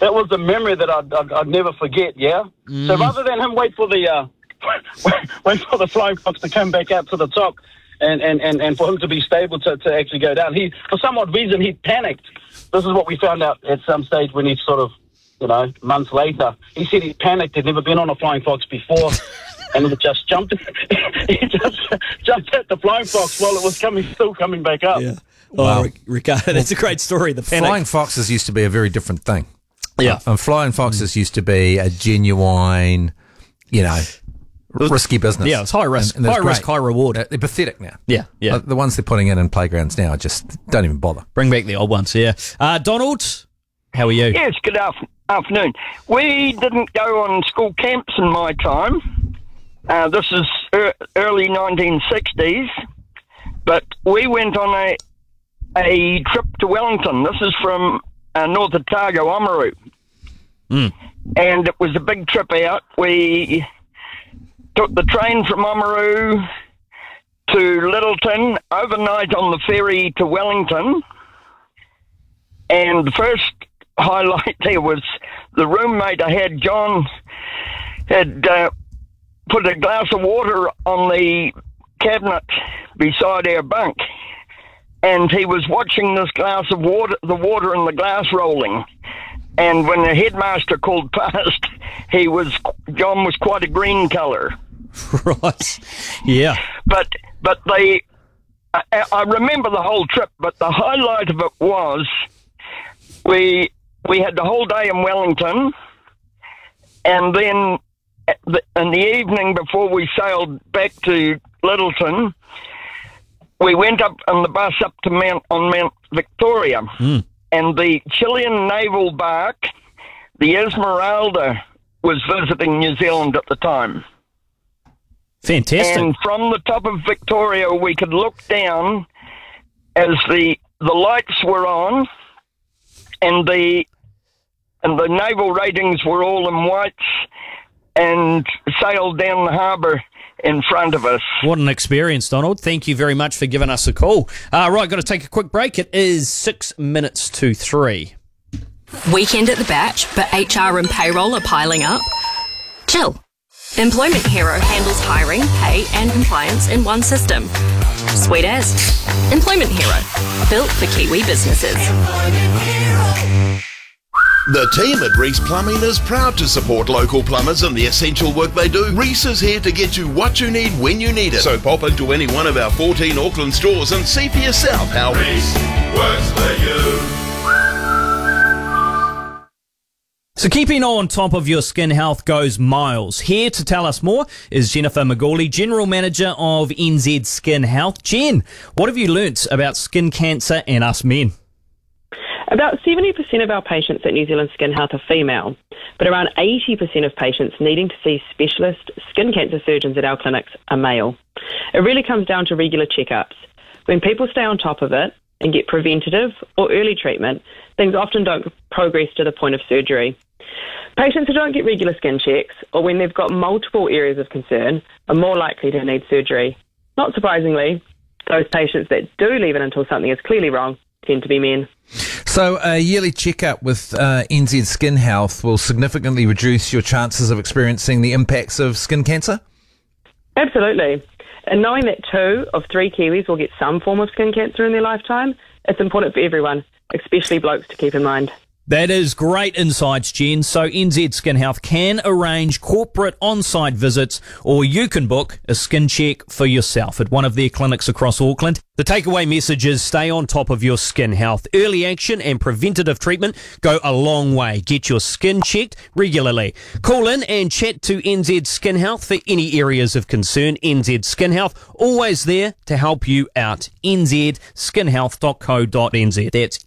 that was a memory that I'd never forget, yeah? So rather than him wait for the Flying Fox to come back up to the top and for him to be stable to actually go down, for some odd reason, he panicked. This is what we found out at some stage when he sort of, months later. He said he panicked. He'd never been on a Flying Fox before. And he just jumped at the Flying Fox while it was still coming back up. Yeah. Wow. Ricardo, that's a great story. The panic. Flying foxes used to be a very different thing. Yeah. And flying foxes used to be a genuine, risky business. Yeah, it's high risk. And high risk, high reward. They're pathetic now. Yeah. The ones they're putting in playgrounds now just don't even bother. Bring back the old ones, yeah. Donald, how are you? Yes, good afternoon. We didn't go on school camps in my time. This is early 1960s, but we went on a trip to Wellington. This is from North Otago, Oamaru. And it was a big trip out. We took the train from Oamaru to Littleton, overnight on the ferry to Wellington. And the first highlight there was the roommate I had, John, had put a glass of water on the cabinet beside our bunk, and he was watching this glass of water, the water in the glass rolling. And when the headmaster called past, John was quite a green colour. Right. Yeah. But I remember the whole trip, but the highlight of it was we had the whole day in Wellington, and then in the evening before we sailed back to Littleton, we went up on the bus up to Mount Victoria, and the Chilean naval bark, the Esmeralda, was visiting New Zealand at the time. Fantastic. And from the top of Victoria, we could look down as the lights were on, and the naval ratings were all in whites, and sailed down the harbour in front of us. What an experience, Donald. Thank you very much for giving us a call. Right, got to take a quick break. It is 6 minutes to 3. Weekend at the Batch, but HR and payroll are piling up? Chill. Employment Hero handles hiring, pay and compliance in one system. Sweet as. Employment Hero. Built for Kiwi businesses. The team at Reese Plumbing is proud to support local plumbers and the essential work they do. Reese is here to get you what you need when you need it. So pop into any one of our 14 Auckland stores and see for yourself how Reese works for you. So keeping on top of your skin health goes miles. Here to tell us more is Jennifer McGawley, General Manager of NZ Skin Health. Jen, what have you learnt about skin cancer and us men? About 70% of our patients at New Zealand Skin Health are female, but around 80% of patients needing to see specialist skin cancer surgeons at our clinics are male. It really comes down to regular checkups. When people stay on top of it and get preventative or early treatment, things often don't progress to the point of surgery. Patients who don't get regular skin checks, or when they've got multiple areas of concern, are more likely to need surgery. Not surprisingly, those patients that do leave it until something is clearly wrong tend to be men. So a yearly checkup with NZ Skin Health will significantly reduce your chances of experiencing the impacts of skin cancer? Absolutely. And knowing that 2 of 3 Kiwis will get some form of skin cancer in their lifetime, it's important for everyone, especially blokes, to keep in mind. That is great insights, Jen. So NZ Skin Health can arrange corporate on-site visits, or you can book a skin check for yourself at one of their clinics across Auckland. The takeaway message is stay on top of your skin health. Early action and preventative treatment go a long way. Get your skin checked regularly. Call in and chat to NZ Skin Health for any areas of concern. NZ Skin Health, always there to help you out. nzskinhealth.co.nz. That's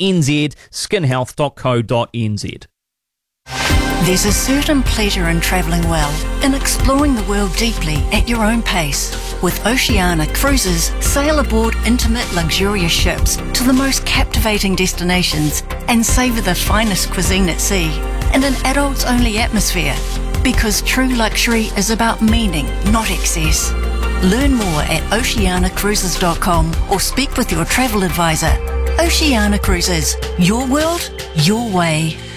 nzskinhealth.co.nz. There's a certain pleasure in travelling well, in exploring the world deeply at your own pace. With Oceania Cruises, sail aboard intimate, luxurious ships to the most captivating destinations and savour the finest cuisine at sea in an adults-only atmosphere. Because true luxury is about meaning, not excess. Learn more at oceanacruises.com or speak with your travel advisor. Oceania Cruises, your world, your way.